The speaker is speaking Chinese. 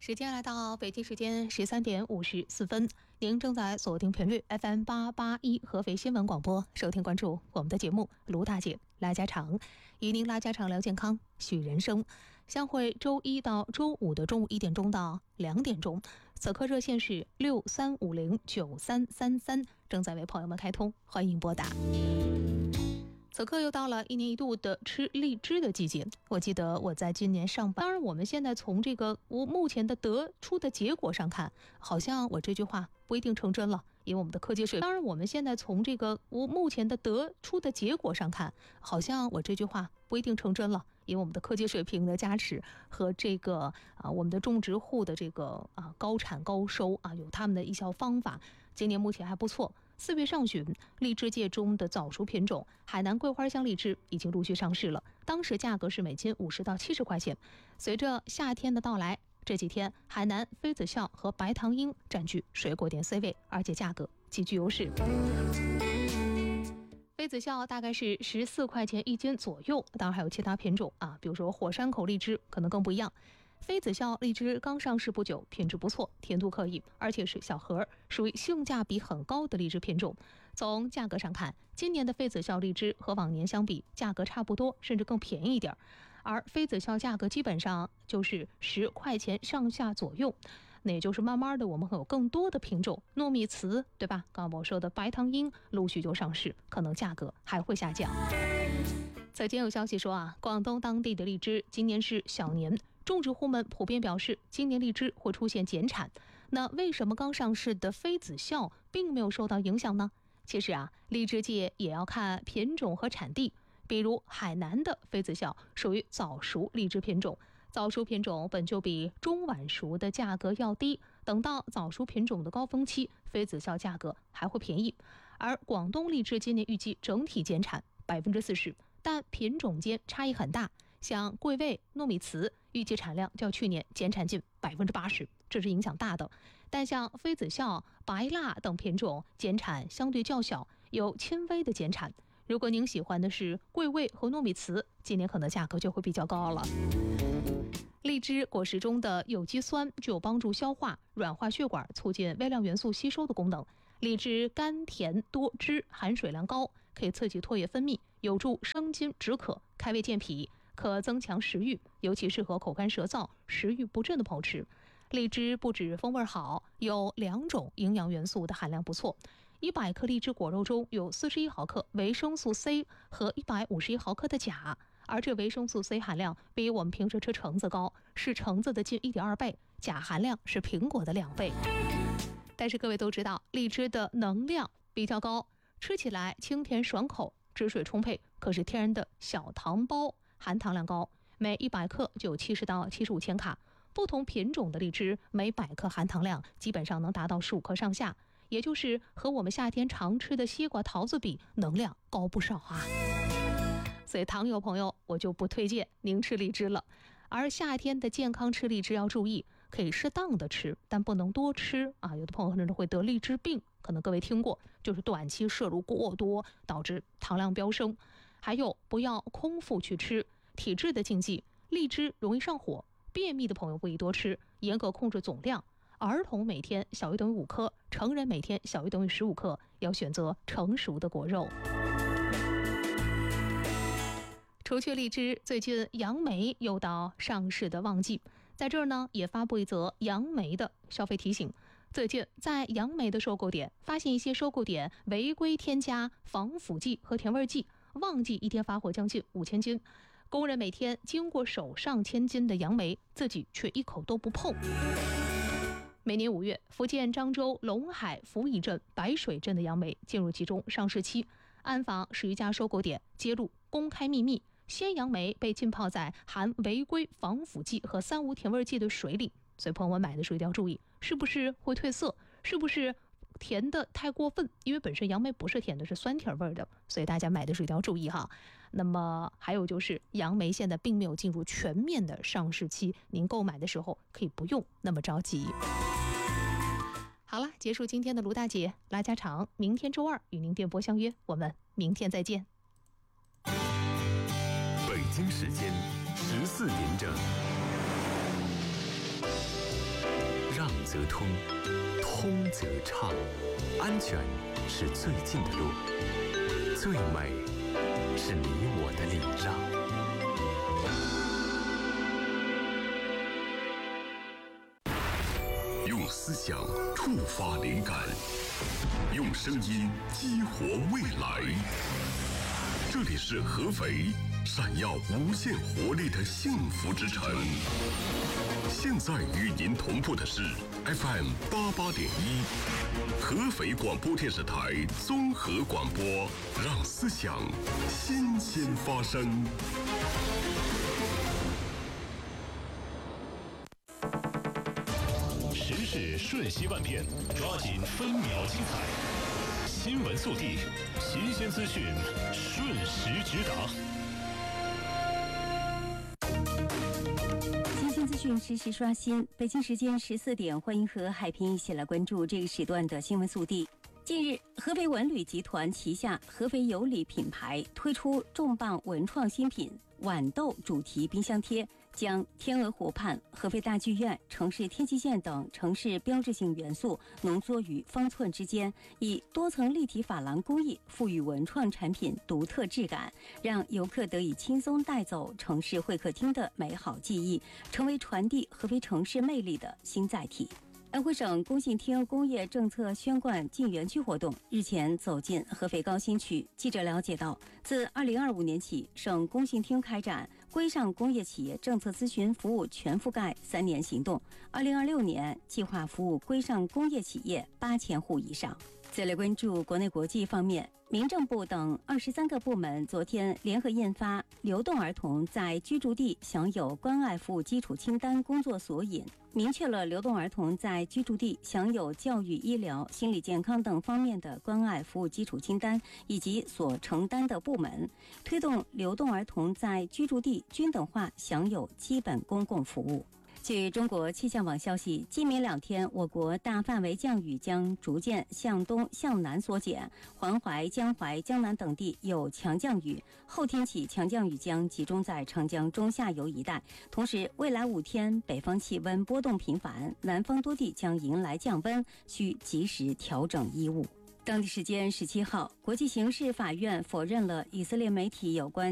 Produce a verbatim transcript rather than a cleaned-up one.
时间来到北京时间十三点五十四分，您正在锁定频率 F M 八八一合肥新闻广播，收听关注我们的节目卢大姐拉家常，与您拉家常聊健康，许人生，相会周一到周五的中午一点钟到两点钟。此刻热线是六三五零九三三三，正在为朋友们开通，欢迎拨打。此刻又到了一年一度的吃荔枝的季节，我记得我在今年上班，当然我们现在从这个我目前的得出的结果上看，好像我这句话不一定成真了，因为我们的科技水平，当然我们现在从这个我目前的得出的结果上看，好像我这句话不一定成真了，因为我们的科技水平的加持和这个啊我们的种植户的这个啊高产高收啊有他们的一项方法，今年目前还不错。四月上旬，荔枝界中的早熟品种海南桂花香荔枝已经陆续上市了，当时价格是每斤五十到七十块钱。随着夏天的到来，这几天海南妃子笑和白糖樱占据水果店 C 位，而且价格极具优势。妃子笑大概是十四块钱一斤左右，当然还有其他品种啊，比如说火山口荔枝可能更不一样。妃子笑荔枝刚上市不久，品质不错，甜度可以，而且是小盒，属于性价比很高的荔枝品种。从价格上看，今年的妃子笑荔枝和往年相比，价格差不多，甚至更便宜一点。而妃子笑价格基本上就是十块钱上下左右，那也就是慢慢的我们会有更多的品种，糯米糍，对吧？刚刚我说的白糖樱陆续就上市，可能价格还会下降。此前有消息说啊，广东当地的荔枝今年是小年，种植户们普遍表示今年荔枝会出现减产。那为什么刚上市的妃子笑并没有受到影响呢？其实啊，荔枝界也要看品种和产地，比如海南的妃子笑属于早熟荔枝品种，早熟品种本就比中晚熟的价格要低，等到早熟品种的高峰期，妃子笑价格还会便宜。而广东荔枝今年预计整体减产百分之四十，但品种间差异很大，像桂味、糯米糍预计产量较去年减产近百分之八十，这是影响大的。但像妃子笑、白辣等品种减产相对较小，有轻微的减产。如果您喜欢的是桂味和糯米糍，今年可能价格就会比较高了。荔枝果实中的有机酸具有帮助消化、软化血管、促进微量元素吸收的功能。荔枝甘甜多汁，含水量高，可以刺激唾液分泌，有助生津止渴、开胃健脾，可增强食欲，尤其适合口干舌燥、食欲不振的朋友吃。荔枝不止风味好，有两种营养元素的含量不错。一百克荔枝果肉中有四十一毫克维生素 C 和一百五十一毫克的钾，而这维生素 C 含量比我们平时吃橙子高，是橙子的近 一点二倍，钾含量是苹果的两倍。但是各位都知道，荔枝的能量比较高，吃起来清甜爽口，汁水充沛，可是天然的小糖包，含糖量高，每一百克就有七十到七十五千卡。不同品种的荔枝每百克含糖量基本上能达到十五克上下，也就是和我们夏天常吃的西瓜桃子比，能量高不少啊。所以糖友朋友，我就不推荐您吃荔枝了。而夏天的健康吃荔枝要注意，可以适当的吃，但不能多吃啊。有的朋友可能会得荔枝病，可能各位听过，就是短期摄入过多导致糖量飙升。还有不要空腹去吃，体质的禁忌，荔枝容易上火，便秘的朋友不宜多吃，严格控制总量。儿童每天小于等于五克，成人每天小于等于十五克，要选择成熟的果肉。除去荔枝，最近杨梅又到上市的旺季，在这儿呢也发布一则杨梅的消费提醒。最近在杨梅的收购点发现一些收购点违规添加防腐剂和甜味剂，旺季一天发货将近五千斤，工人每天经过手上千斤的杨梅，自己却一口都不碰。每年五月，福建漳州龙海福义镇白水镇的杨梅进入集中上市期，暗访十余家收购点，揭露公开秘密，鲜杨梅被浸泡在含违规防腐剂和三无甜味剂的水里，所以朋友们买的时候一定要注意，是不是会褪色，是不是甜的太过分，因为本身杨梅不是甜的，是酸甜味的，所以大家买的时候一定要注意哈。那么还有就是杨梅现在并没有进入全面的上市期，您购买的时候可以不用那么着急。好了，结束今天的卢大姐拉家常，明天周二与您电波相约，我们明天再见。 北京时间十四点整。 则通，通则畅，安全是最近的路，最美是你我的礼让。 用思想触发灵感，用声音激活未来。这里是合肥，闪耀无限活力的幸福之城。现在与您同步的是 F M 八八点一，合肥广播电视台综合广播，让思想新鲜发生。 时事瞬息万变，抓紧分秒精彩。新闻速递，新鲜资讯，瞬时直达。 新鲜资讯实时刷新。北京时间十四点，欢迎和海平一起来关注这个时段的新闻速递。近日，合肥文旅集团旗下合肥有礼品牌推出重磅文创新品豌豆主题冰箱贴，将天鹅湖畔、合肥大剧院、城市天际线等城市标志性元素浓缩于方寸之间，以多层立体珐琅工艺赋予文创产品独特质感，让游客得以轻松带走城市会客厅的美好记忆，成为传递合肥城市魅力的新载体。安徽省工信厅工业政策宣贯进园区活动日前走进合肥高新区。记者了解到，自二零二五年起，省工信厅开展规上工业企业政策咨询服务全覆盖三年行动，二零二六年计划服务规上工业企业八千户以上。再来关注国内国际方面，民政部等二十三个部门昨天联合印发《流动儿童在居住地享有关爱服务基础清单》工作索引，明确了流动儿童在居住地享有教育、医疗、心理健康等方面的关爱服务基础清单以及所承担的部门，推动流动儿童在居住地均等化享有基本公共服务。据中国气象网消息，今明两天，我国大范围降雨将逐渐向东向南缩减，黄淮、江淮、江南等地有强降雨。后天起，强降雨将集中在长江中下游一带。同时，未来五天，北方气温波动频繁，南方多地将迎来降温，需及时调整衣物。当地时间十七号，国际刑事法院否认了以色列媒体有关